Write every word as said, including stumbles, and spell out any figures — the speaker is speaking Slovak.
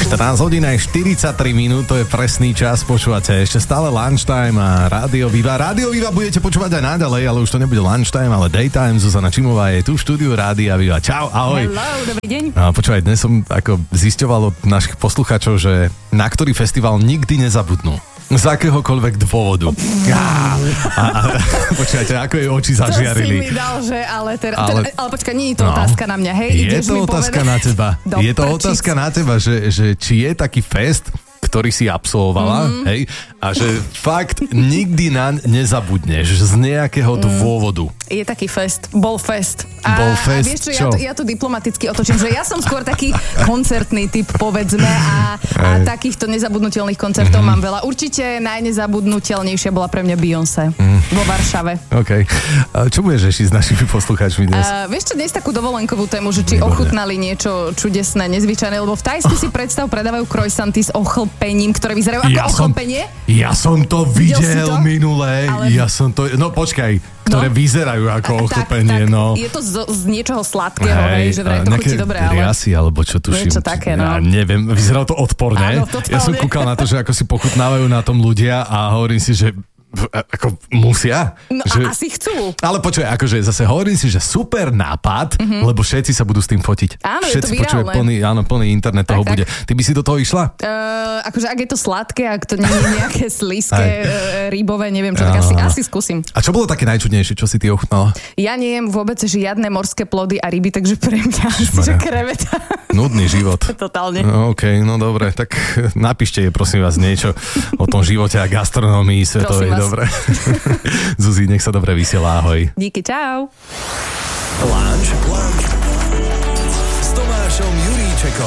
štrnásť hodín aj štyridsaťtri minút, to je presný čas, počúvate ešte stále lunchtime a Rádio Viva. Rádio Viva budete počúvať aj naďalej, ale už to nebude lunchtime, ale daytime. Zuzana Čimová je tu v štúdiu Rádia Viva. Čau, ahoj. Hello, dobrý deň. No, počúvaj, dnes som ako zisťoval od našich poslucháčov, že na ktorý festival nikdy nezabudnú. Z akéhokoľvek dôvodu. A, a, a počkajte, ako jej oči zažiarili. To si mi dal, že ale teraz... Ale, ale, ale počkaj, nie je to no, otázka na mňa, hej? Je to otázka povedať? na teba. Do je to prčic. otázka na teba, že, že či je taký fest, ktorý si absolvovala, mm. hej, a že fakt nikdy naň nezabudneš z nejakého mm. dôvodu. Je taký fest, bol fest. A, bol fest, a vieš čo, čo? Ja, to, ja to diplomaticky otočím, že ja som skôr taký koncertný typ, povedzme, a, a takýchto nezabudnutelných koncertov mm-hmm. mám veľa. Určite najnezabudnutelnejšia bola pre mňa Beyoncé mm. vo Varšave. OK. A čo budeš riešiť s našimi poslucháčmi dnes? Uh, vieš čo, dnes takú dovolenkovú tému, že či Výborné. ochutnali niečo čudesné, nezvyčajné, lebo v Thajsku si predstav, predávajú croissanty s ochlpením, ktoré vyzerajú ako ja ochlpenie. Som, ja som to videl to? minulé. Ale... Ja som to... No počkaj, ktoré no? vyzerajú ako ochlpenie, tak, no. Je to z, z niečoho sladkého, hej, že vraj to chutí dobre, ale... riasy, alebo čo tuším. Niečo také, no. Ja neviem, vyzeralo to odporne. Áno, ja som kúkal na to, že ako si pochutnávajú na tom ľudia a hovorím si, že ako musia. No že... a asi chcú. Ale počuj, akože zase hovorím si, že super nápad, mm-hmm. lebo všetci sa budú s tým fotiť. Áno, všetci, je to virálne. Plný, áno, plný internet tak, toho tak. bude. Ty by si do toho išla? Uh, akože ak je to sladké, ak to nie je nejaké slízke, uh, rýbové, neviem čo, tak asi, asi skúsim. A čo bolo také najčudnejšie, čo si ty ochutnala? Ja nejem vôbec žiadne morské plody a ryby, takže pre mňa asi, že kreveta. Nudný život. Totálne. No, OK, no dobre, tak napíšte jej prosím vás niečo o tom živote a gastronómii svetovej, dobre. Zuzi, nech sa dobre vysiela, ahoj. Díky, čau. Lunch, lunch s Tomášom Juríčekom.